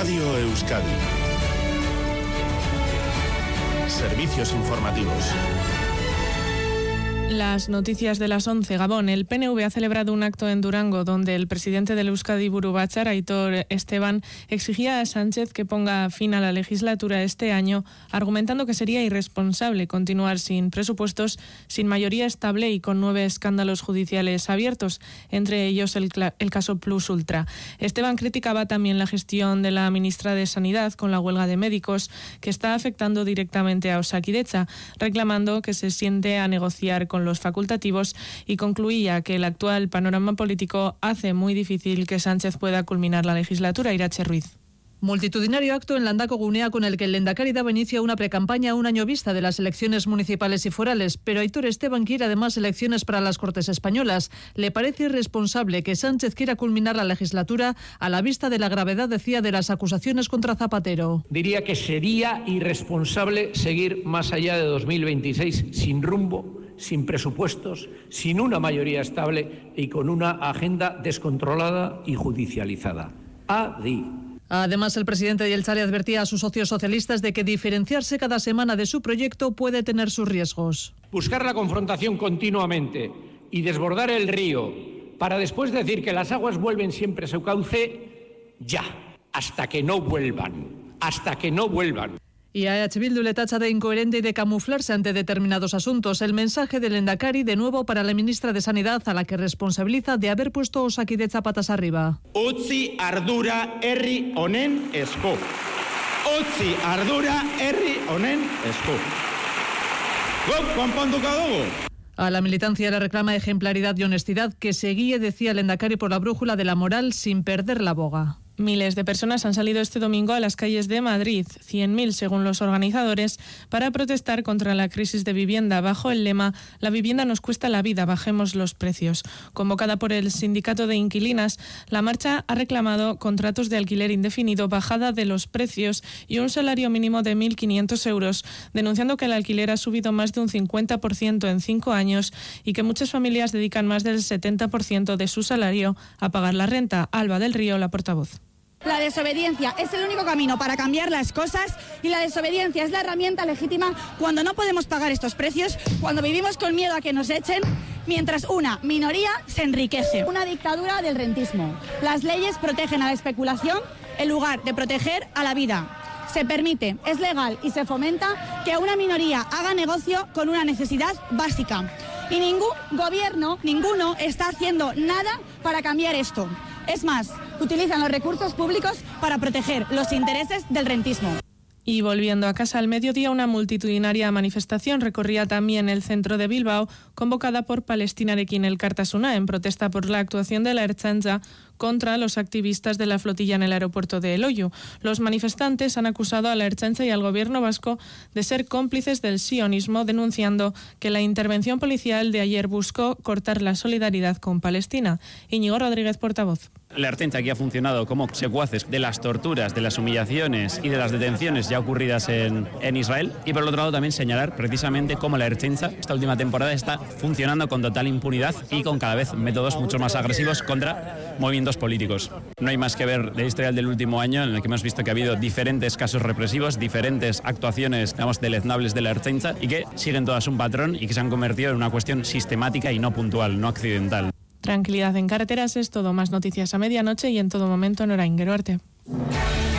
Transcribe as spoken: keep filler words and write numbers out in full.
Radio Euskadi. Servicios informativos. Las noticias de las once. Gabón. El P N V ha celebrado un acto en Durango donde el presidente del Euskadi Buru Batzar, Aitor Esteban, exigía a Sánchez que ponga fin a la legislatura este año, argumentando que sería irresponsable continuar sin presupuestos, sin mayoría estable y con nueve escándalos judiciales abiertos, entre ellos el, el caso Plus Ultra. Esteban criticaba también la gestión de la ministra de Sanidad con la huelga de médicos, que está afectando directamente a Osakidetza, reclamando que se siente a negociar con los facultativos, y concluía que el actual panorama político hace muy difícil que Sánchez pueda culminar la legislatura. Irache Ruiz. Multitudinario acto en Landako Gunea con el que el Lehendakari daba inicio a una precampaña a un año vista de las elecciones municipales y forales, pero Aitor Esteban quiere además elecciones para las Cortes Españolas. Le parece irresponsable que Sánchez quiera culminar la legislatura a la vista de la gravedad, decía, de las acusaciones contra Zapatero. Diría que sería irresponsable seguir más allá de dos mil veintiséis sin rumbo, sin presupuestos, sin una mayoría estable y con una agenda descontrolada y judicializada. Adi. Además, el presidente de Jeltzale advertía a sus socios socialistas de que diferenciarse cada semana de su proyecto puede tener sus riesgos. Buscar la confrontación continuamente y desbordar el río para después decir que las aguas vuelven siempre a su cauce, ya, hasta que no vuelvan, hasta que no vuelvan. Y a E H Bildu le tacha de incoherente y de camuflarse ante determinados asuntos. El mensaje del Lehendakari, de nuevo para la ministra de Sanidad, a la que responsabiliza de haber puesto Osakidetza patas arriba. Utzi ardura herri honen esku. Utzi ardura herri honen esku. Guk konponduko dugu. A la militancia le reclama ejemplaridad y honestidad, que se guíe, decía el Lehendakari, por la brújula de la moral sin perder la boga. Miles de personas han salido este domingo a las calles de Madrid, cien mil según los organizadores, para protestar contra la crisis de vivienda bajo el lema «La vivienda nos cuesta la vida, bajemos los precios». Convocada por el sindicato de inquilinas, la marcha ha reclamado contratos de alquiler indefinido, bajada de los precios y un salario mínimo de mil quinientos euros, denunciando que el alquiler ha subido más de un cincuenta por ciento en cinco años y que muchas familias dedican más del setenta por ciento de su salario a pagar la renta. Alba del Río, la portavoz. La desobediencia es el único camino para cambiar las cosas y la desobediencia es la herramienta legítima cuando no podemos pagar estos precios, cuando vivimos con miedo a que nos echen, mientras una minoría se enriquece. Una dictadura del rentismo. Las leyes protegen a la especulación en lugar de proteger a la vida. Se permite, es legal y se fomenta que una minoría haga negocio con una necesidad básica. Y ningún gobierno, ninguno, está haciendo nada para cambiar esto. Es más, utilizan los recursos públicos para proteger los intereses del rentismo. Y volviendo a casa al mediodía, una multitudinaria manifestación recorría también el centro de Bilbao, convocada por Palestinarekin Elkartasuna en protesta por la actuación de la Ertzaintza contra los activistas de la flotilla en el aeropuerto de El Hoyo. Los manifestantes han acusado a la Ertzaintza y al gobierno vasco de ser cómplices del sionismo, denunciando que la intervención policial de ayer buscó cortar la solidaridad con Palestina. Íñigo Rodríguez, portavoz. La Ertzaintza aquí ha funcionado como secuaces de las torturas, de las humillaciones y de las detenciones ya ocurridas en, en Israel. Y por el otro lado también señalar precisamente cómo la Ertzaintza esta última temporada está funcionando con total impunidad y con cada vez métodos mucho más agresivos contra movimientos políticos. No hay más que ver la historia del último año, en el que hemos visto que ha habido diferentes casos represivos, diferentes actuaciones, digamos, deleznables de la Ertzaintza y que siguen todas un patrón y que se han convertido en una cuestión sistemática y no puntual, no accidental. Tranquilidad en carreteras es todo. Más noticias a medianoche y en todo momento en Orain. Geroarte.